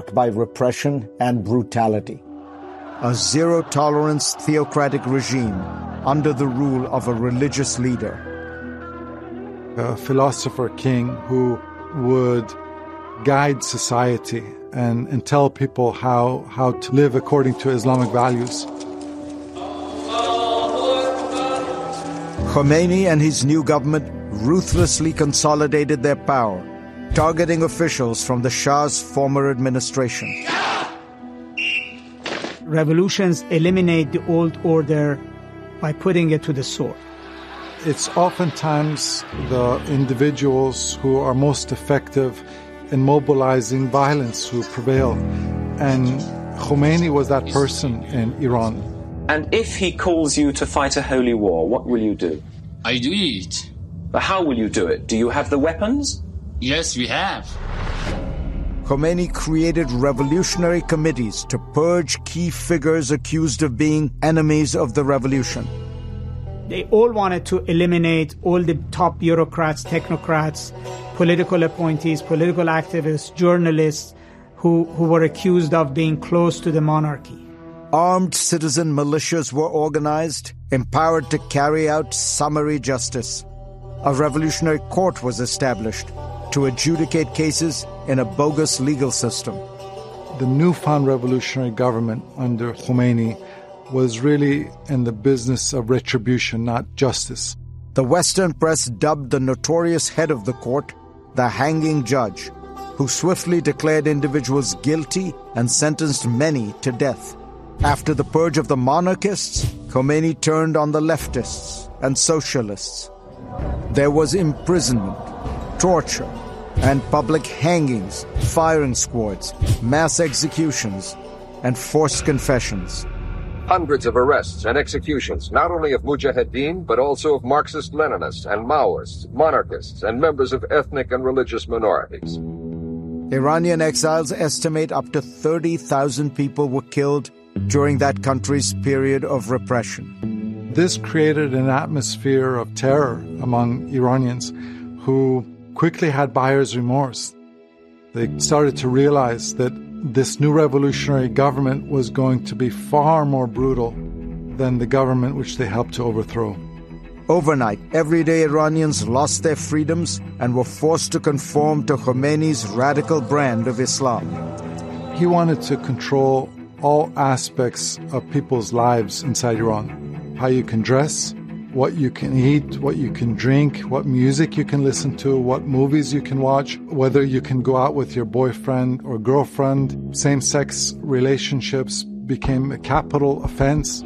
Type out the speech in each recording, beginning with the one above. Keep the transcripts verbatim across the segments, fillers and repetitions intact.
by repression and brutality. A zero-tolerance theocratic regime under the rule of a religious leader. A philosopher king who would guide society and, and tell people how, how to live according to Islamic values. Khomeini and his new government ruthlessly consolidated their power, targeting officials from the Shah's former administration. Revolutions eliminate the old order by putting it to the sword. It's oftentimes the individuals who are most effective in mobilizing violence who prevail. And Khomeini was that person in Iran. And if he calls you to fight a holy war, what will you do? I do it. But how will you do it? Do you have the weapons? Yes, we have. Khomeini created revolutionary committees to purge key figures accused of being enemies of the revolution. They all wanted to eliminate all the top bureaucrats, technocrats, political appointees, political activists, journalists who, who were accused of being close to the monarchy. Armed citizen militias were organized, empowered to carry out summary justice. A revolutionary court was established to adjudicate cases in a bogus legal system. The newfound revolutionary government under Khomeini was really in the business of retribution, not justice. The Western press dubbed the notorious head of the court the hanging judge, who swiftly declared individuals guilty and sentenced many to death. After the purge of the monarchists, Khomeini turned on the leftists and socialists. There was imprisonment, torture, and public hangings, firing squads, mass executions, and forced confessions. Hundreds of arrests and executions, not only of mujahideen, but also of Marxist-Leninists and Maoists, monarchists, and members of ethnic and religious minorities. Iranian exiles estimate up to thirty thousand people were killed during that country's period of repression. This created an atmosphere of terror among Iranians who quickly had buyer's remorse. They started to realize that this new revolutionary government was going to be far more brutal than the government which they helped to overthrow. Overnight, everyday Iranians lost their freedoms and were forced to conform to Khomeini's radical brand of Islam. He wanted to control all aspects of people's lives inside Iran. How you can dress, what you can eat, what you can drink, what music you can listen to, what movies you can watch, whether you can go out with your boyfriend or girlfriend. Same-sex relationships became a capital offense.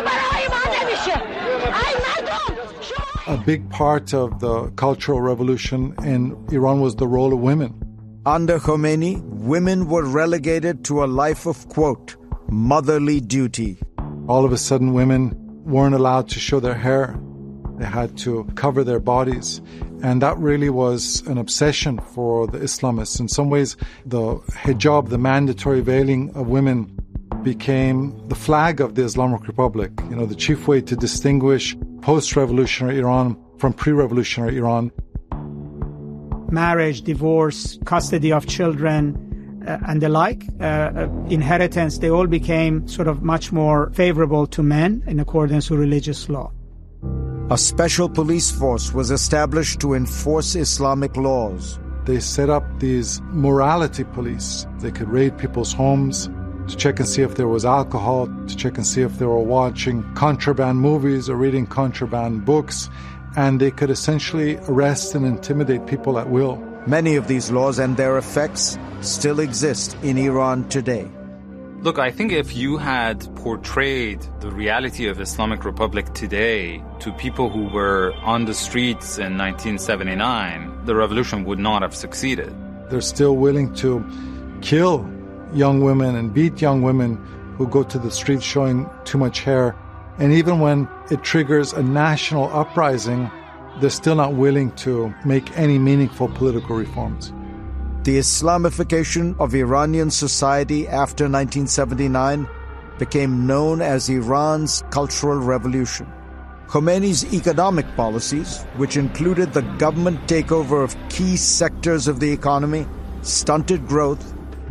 A big part of the Cultural Revolution in Iran was the role of women. Under Khomeini, women were relegated to a life of, quote, motherly duty. All of a sudden, women weren't allowed to show their hair. They had to cover their bodies. And that really was an obsession for the Islamists. In some ways, the hijab, the mandatory veiling of women, became the flag of the Islamic Republic. You know, the chief way to distinguish post-revolutionary Iran from pre-revolutionary Iran. Marriage, divorce, custody of children, uh, and the like, uh, inheritance, they all became sort of much more favorable to men in accordance with religious law. A special police force was established to enforce Islamic laws. They set up these morality police. They could raid people's homes to check and see if there was alcohol, to check and see if they were watching contraband movies or reading contraband books, and they could essentially arrest and intimidate people at will. Many of these laws and their effects still exist in Iran today. Look, I think if you had portrayed the reality of Islamic Republic today to people who were on the streets in nineteen seventy-nine, the revolution would not have succeeded. They're still willing to kill young women and beat young women who go to the streets showing too much hair. And even when it triggers a national uprising, they're still not willing to make any meaningful political reforms. The Islamification of Iranian society after nineteen seventy-nine became known as Iran's Cultural Revolution. Khomeini's economic policies, which included the government takeover of key sectors of the economy, stunted growth,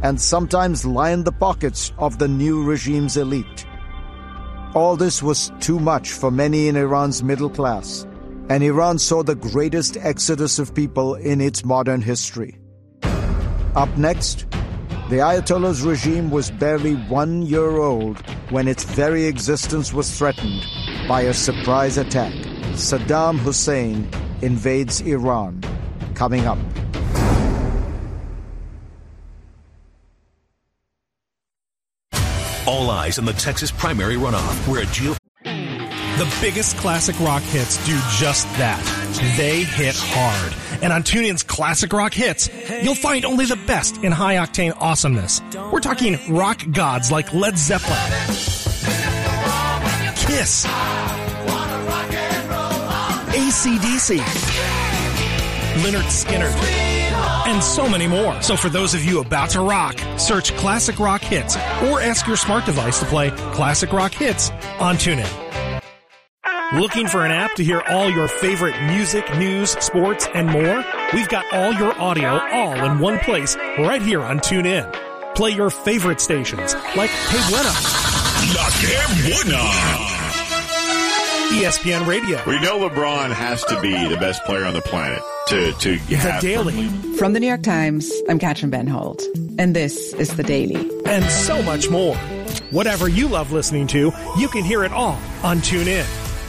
and sometimes line the pockets of the new regime's elite. All this was too much for many in Iran's middle class, and Iran saw the greatest exodus of people in its modern history. Up next, the Ayatollah's regime was barely one year old when its very existence was threatened by a surprise attack. Saddam Hussein invades Iran. Coming up. All eyes on the Texas primary runoff, where a geo... The biggest classic rock hits do just that. They hit hard. And on TuneIn's Classic Rock Hits, you'll find only the best in high-octane awesomeness. We're talking rock gods like Led Zeppelin, Kiss, A C D C, Lynyrd Skynyrd, and so many more. So for those of you about to rock, search Classic Rock Hits or ask your smart device to play Classic Rock Hits on TuneIn. Looking for an app to hear all your favorite music, news, sports, and more? We've got all your audio all in one place right here on TuneIn. Play your favorite stations like Que Buena, La Que Buena, E S P N Radio. We know LeBron has to be the best player on the planet to, to have... The Daily. From the New York Times, I'm Katrin Benhold, and this is The Daily. And so much more. Whatever you love listening to, you can hear it all on TuneIn.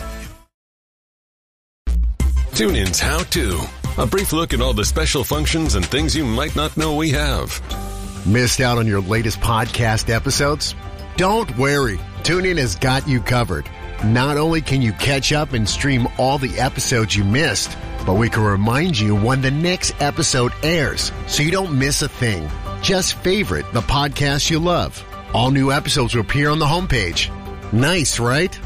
TuneIn's How To. A brief look at all the special functions and things you might not know we have. Missed out on your latest podcast episodes? Don't worry. TuneIn has got you covered. Not only can you catch up and stream all the episodes you missed, but we can remind you when the next episode airs so you don't miss a thing. Just favorite the podcast you love. All new episodes will appear on the homepage. Nice, right?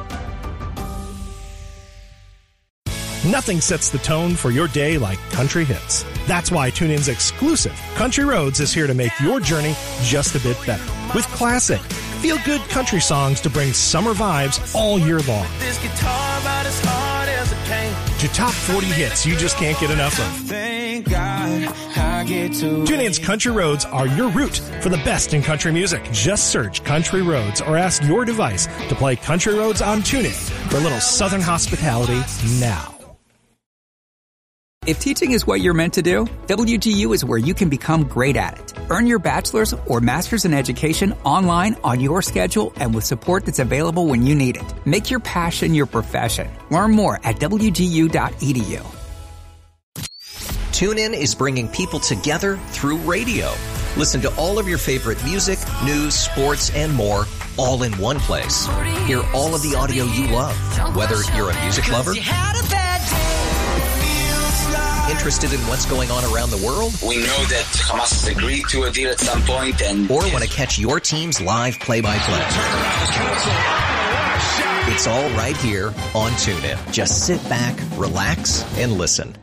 Nothing sets the tone for your day like country hits. That's why TuneIn's exclusive Country Roads is here to make your journey just a bit better. With classic, feel-good country songs to bring summer vibes all year long. This guitar about as hard as it came. To top forty hits you just can't get enough of. Thank God I get to TuneIn's Country Roads are your route for the best in country music. Just search Country Roads or ask your device to play Country Roads on TuneIn for a little southern hospitality now. If teaching is what you're meant to do, W G U is where you can become great at it. Earn your bachelor's or master's in education online on your schedule and with support that's available when you need it. Make your passion your profession. Learn more at W G U dot E D U. TuneIn is bringing people together through radio. Listen to all of your favorite music, news, sports, and more all in one place. Hear all of the audio you love, whether you're a music lover, interested in what's going on around the world? We know that Hamas has agreed to a deal at some point, and or want to catch your team's live play-by-play. It's all right here on TuneIn. Just sit back, relax, and listen.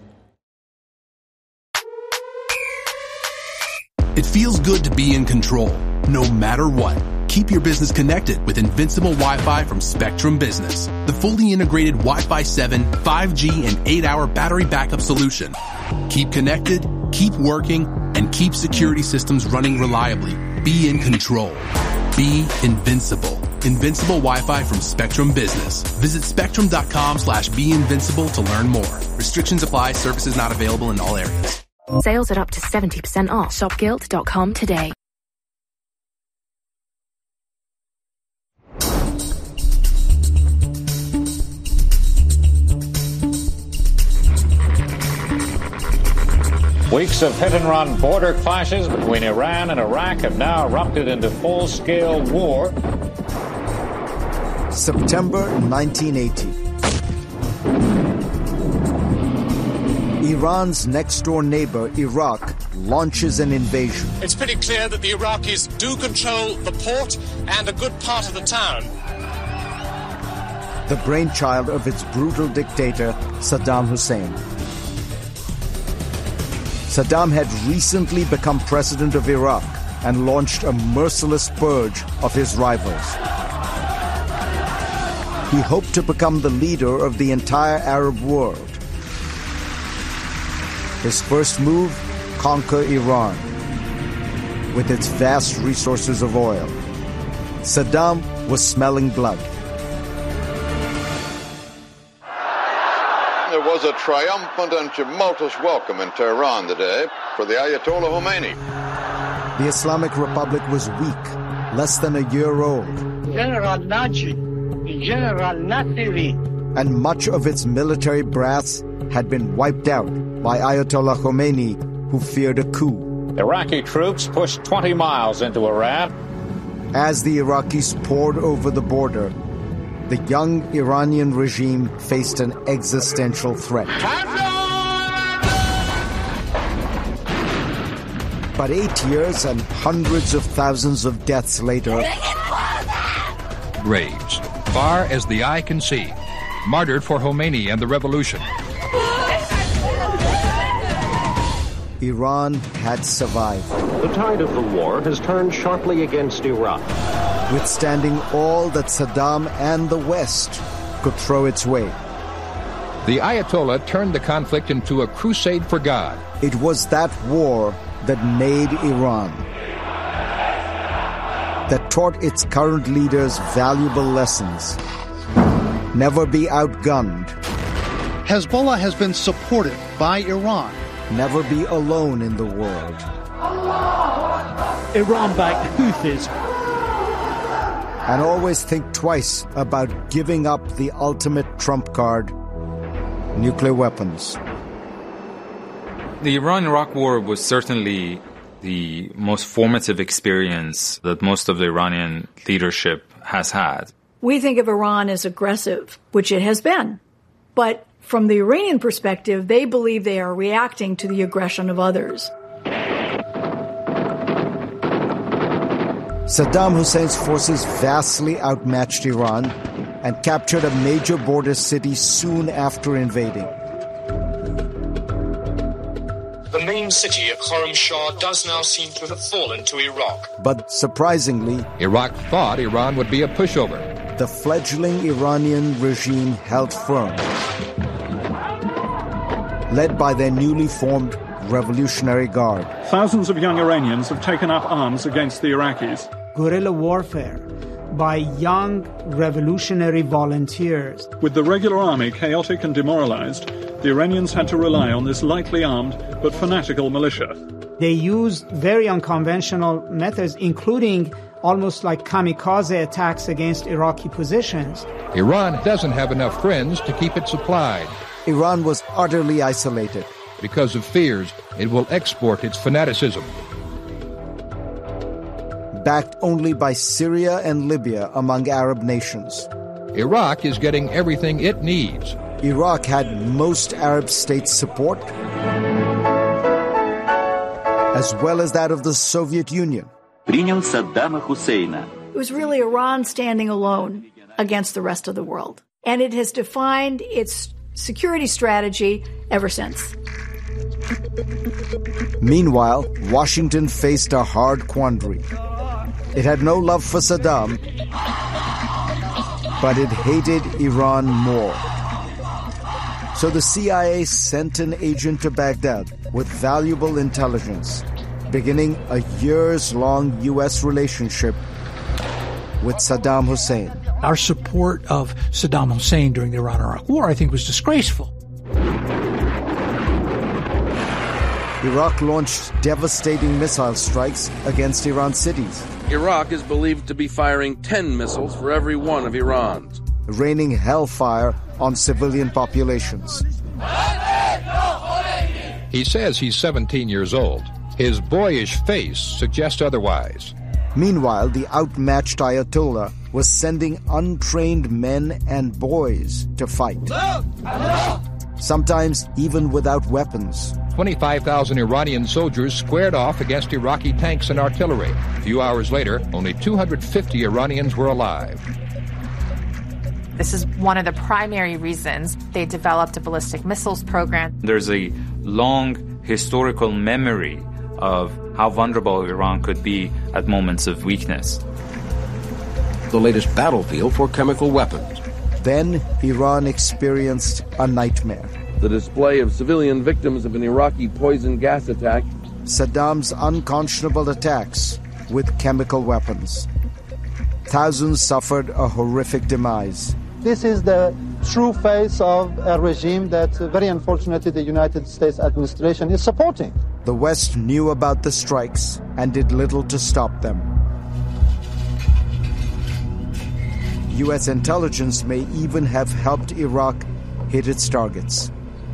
It feels good to be in control, no matter what. Keep your business connected with Invincible Wi-Fi from Spectrum Business, the fully integrated Wi-Fi seven, five G, and eight hour battery backup solution. Keep connected, keep working, and keep security systems running reliably. Be in control. Be invincible. Invincible Wi-Fi from Spectrum Business. Visit spectrum.com slash be invincible to learn more. Restrictions apply. Services not available in all areas. Sales are up to seventy percent off. shop gilt dot com today. Weeks of hit-and-run border clashes between Iran and Iraq have now erupted into full-scale war. September nineteen eighty. Iran's next-door neighbor, Iraq, launches an invasion. It's pretty clear that the Iraqis do control the port and a good part of the town. The brainchild of its brutal dictator, Saddam Hussein. Saddam had recently become president of Iraq and launched a merciless purge of his rivals. He hoped to become the leader of the entire Arab world. His first move, conquer Iran. with its vast resources of oil. Saddam was smelling blood. There was a triumphant and tumultuous welcome in Tehran today for the Ayatollah Khomeini. The Islamic Republic was weak, less than a year old. General Naji, General Nasiri. And much of its military brass had been wiped out by Ayatollah Khomeini, who feared a coup. Iraqi troops pushed twenty miles into Iran. As the Iraqis poured over the border, the young Iranian regime faced an existential threat. But eight years and hundreds of thousands of deaths later, graves, far as the eye can see, martyred for Khomeini and the revolution. Iran had survived. The tide of the war has turned sharply against Iraq, withstanding all that Saddam and the West could throw its way. The Ayatollah turned the conflict into a crusade for God. It was that war that made Iran, that taught its current leaders valuable lessons. Never be outgunned. Hezbollah has been supported by Iran. Never be alone in the world. Iran-backed Houthis. And always think twice about giving up the ultimate trump card, nuclear weapons. The Iran-Iraq War was certainly the most formative experience that most of the Iranian leadership has had. We think of Iran as aggressive, which it has been. But from the Iranian perspective, they believe they are reacting to the aggression of others. Saddam Hussein's forces vastly outmatched Iran and captured a major border city soon after invading. The main city of Khorramshahr does now seem to have fallen to Iraq. But surprisingly, Iraq thought Iran would be a pushover. The fledgling Iranian regime held firm, led by their newly formed Revolutionary Guard. Thousands of young Iranians have taken up arms against the Iraqis. Guerrilla warfare by young revolutionary volunteers. With the regular army chaotic and demoralized, the Iranians had to rely on this lightly armed but fanatical militia. They used very unconventional methods, including almost like kamikaze attacks against Iraqi positions. Iran doesn't have enough friends to keep it supplied. Iran was utterly isolated. Because of fears, it will export its fanaticism. Backed only by Syria and Libya among Arab nations. Iraq is getting everything it needs. Iraq had most Arab states' support, as well as that of the Soviet Union. It was really Iran standing alone against the rest of the world. And it has defined its security strategy ever since. Meanwhile, Washington faced a hard quandary. It had no love for Saddam, but it hated Iran more. So the C I A sent an agent to Baghdad with valuable intelligence, beginning a years-long U S relationship with Saddam Hussein. Our support of Saddam Hussein during the Iran-Iraq War, I think, was disgraceful. Iraq launched devastating missile strikes against Iran cities. Iraq is believed to be firing ten missiles for every one of Iran's, raining hellfire on civilian populations. He says he's seventeen years old. His boyish face suggests otherwise. Meanwhile, the outmatched Ayatollah was sending untrained men and boys to fight, sometimes even without weapons. twenty-five thousand Iranian soldiers squared off against Iraqi tanks and artillery. A few hours later, only two hundred fifty Iranians were alive. This is one of the primary reasons they developed a ballistic missiles program. There's a long historical memory of how vulnerable Iran could be at moments of weakness. The latest battlefield for chemical weapons. Then Iran experienced a nightmare. The display of civilian victims of an Iraqi poison gas attack Saddam's unconscionable attacks with chemical weapons. Thousands suffered a horrific demise. This is the true face of a regime that, uh, very unfortunately, the United States administration is supporting. The West knew about the strikes and did little to stop them. U S intelligence may even have helped Iraq hit its targets.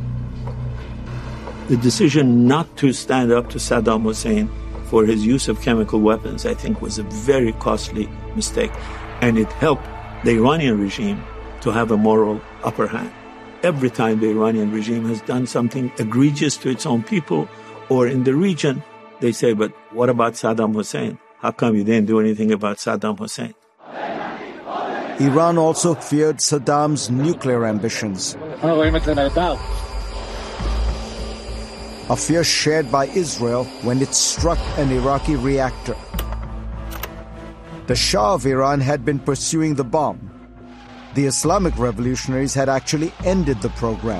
The decision not to stand up to Saddam Hussein for his use of chemical weapons, I think, was a very costly mistake, and it helped the Iranian regime to have a moral upper hand. Every time the Iranian regime has done something egregious to its own people or in the region, they say, but what about Saddam Hussein? How come you didn't do anything about Saddam Hussein? Iran also feared Saddam's nuclear ambitions, a fear shared by Israel when it struck an Iraqi reactor. The Shah of Iran had been pursuing the bomb. The Islamic revolutionaries had actually ended the program.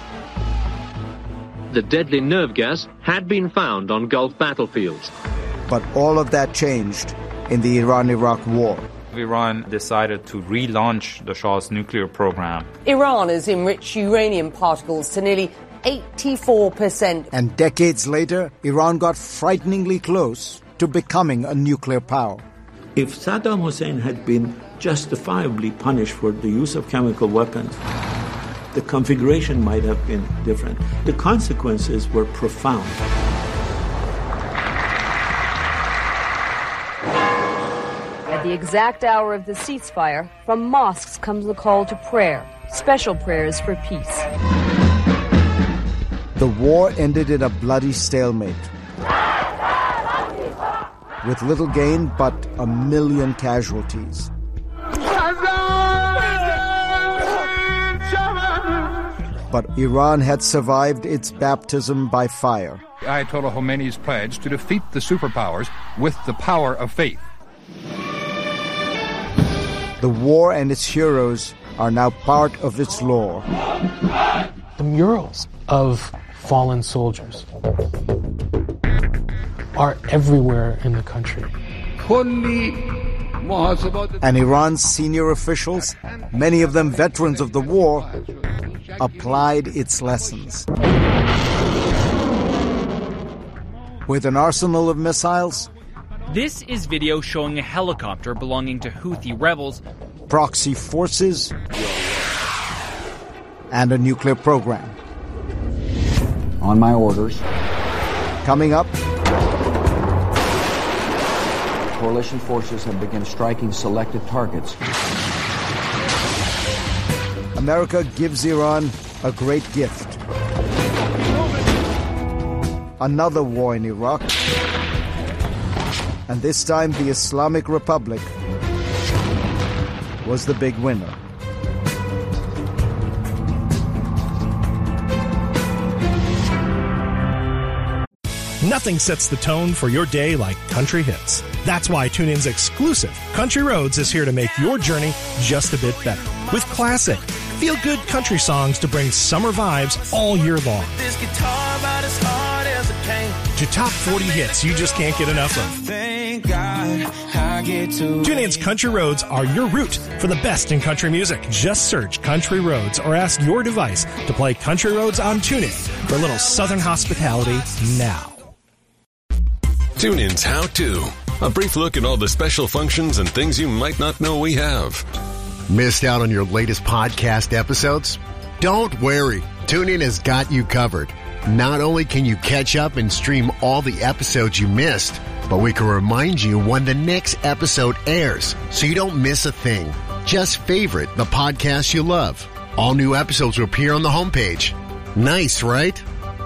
The deadly nerve gas had been found on Gulf battlefields. But all of that changed in the Iran-Iraq war. Iran decided to relaunch the Shah's nuclear program. Iran has enriched uranium particles to nearly eighty-four percent. And decades later, Iran got frighteningly close to becoming a nuclear power. If Saddam Hussein had been justifiably punished for the use of chemical weapons, the configuration might have been different. The consequences were profound. At the exact hour of the ceasefire, from mosques comes the call to prayer, special prayers for peace. The war ended in a bloody stalemate, with little gain but a million casualties. But Iran had survived its baptism by fire. Ayatollah Khomeini's pledge to defeat the superpowers with the power of faith. The war and its heroes are now part of its lore. The murals of fallen soldiers are everywhere in the country. And Iran's senior officials, many of them veterans of the war, applied its lessons. With an arsenal of missiles, this is video showing a helicopter belonging to Houthi rebels, proxy forces, and a nuclear program. On my orders. Coming up, coalition forces have begun striking selected targets. America gives Iran a great gift. Another war in Iraq. And this time the Islamic Republic was the big winner. Nothing sets the tone for your day like country hits. That's why TuneIn's exclusive Country Roads is here to make your journey just a bit better. With classic, feel-good country songs to bring summer vibes all year long. This guitar about as hard as it came. To top forty hits you just can't get enough of. Thank God I get to. TuneIn's Country Roads are your route for the best in country music. Just search Country Roads or ask your device to play Country Roads on TuneIn for a little Southern hospitality now. TuneIn's How To. A brief look at all the special functions and things you might not know we have. Missed out on your latest podcast episodes? Don't worry. TuneIn has got you covered. Not only can you catch up and stream all the episodes you missed, but we can remind you when the next episode airs so you don't miss a thing. Just favorite the podcast you love. All new episodes will appear on the homepage. Nice, right?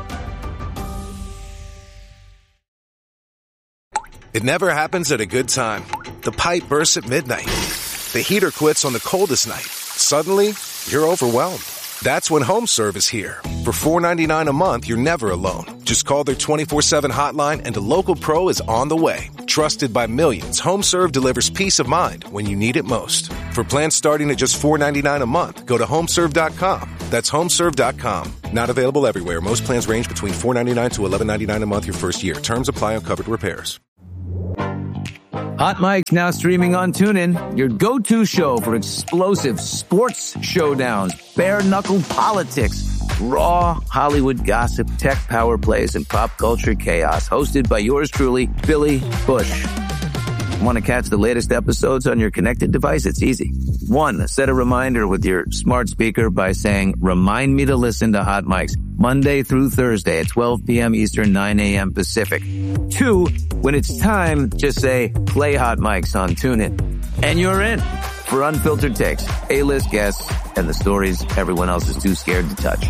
It never happens at a good time. The pipe bursts at midnight. The heater quits on the coldest night. Suddenly, you're overwhelmed. That's when HomeServe is here. For four dollars and ninety-nine cents a month, you're never alone. Just call their twenty-four seven hotline and a local pro is on the way. Trusted by millions, HomeServe delivers peace of mind when you need it most. For plans starting at just four dollars and ninety-nine cents a month, go to homeserve dot com. That's homeserve dot com. Not available everywhere. Most plans range between four dollars and ninety-nine cents to eleven dollars and ninety-nine cents a month your first year. Terms apply on covered repairs. Hot Mike's now streaming on TuneIn, your go-to show for explosive sports showdowns, bare-knuckle politics, raw Hollywood gossip, tech power plays, and pop culture chaos. Hosted by yours truly, Billy Bush. Want to catch the latest episodes on your connected device? It's easy. One, set a reminder with your smart speaker by saying, remind me to listen to Hot Mike's Monday through Thursday at twelve p.m. Eastern, nine a.m. Pacific. Two, when it's time, just say, play Hot Mike's on TuneIn. And you're in for unfiltered takes, A-list guests, and the stories everyone else is too scared to touch.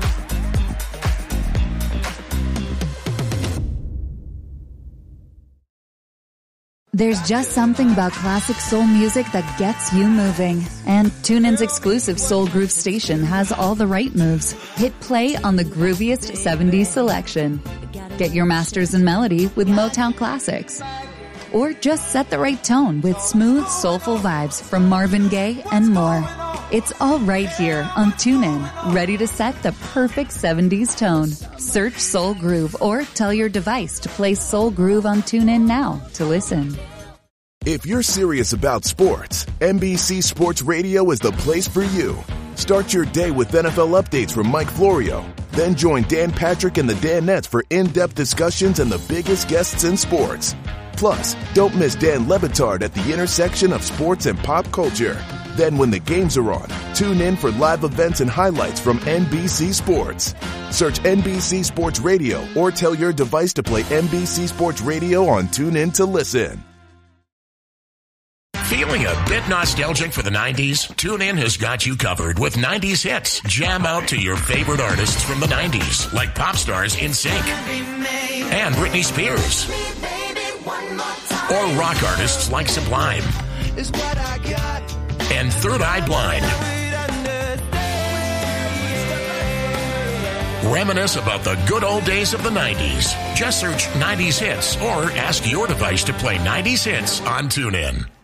There's just something about classic soul music that gets you moving. And TuneIn's exclusive Soul Groove station has all the right moves. Hit play on the grooviest seventies selection. Get your masters in melody with Motown classics. Or just set the right tone with smooth, soulful vibes from Marvin Gaye and more. It's all right here on TuneIn, ready to set the perfect seventies tone. Search Soul Groove or tell your device to play Soul Groove on TuneIn now to listen. If you're serious about sports, N B C Sports Radio is the place for you. Start your day with N F L updates from Mike Florio. Then join Dan Patrick and the Danettes for in-depth discussions and the biggest guests in sports. Plus, don't miss Dan Le Batard at the intersection of sports and pop culture. Then when the games are on, tune in for live events and highlights from N B C Sports. Search N B C Sports Radio or tell your device to play N B C Sports Radio on TuneIn to listen. Feeling a bit nostalgic for the nineties? TuneIn has got you covered with nineties hits. Jam out to your favorite artists from the nineties, like pop stars N Sync and Britney Spears. Or rock artists like Sublime and Third Eye Blind. Reminisce about the good old days of the nineties. Just search nineties hits or ask your device to play nineties hits on TuneIn.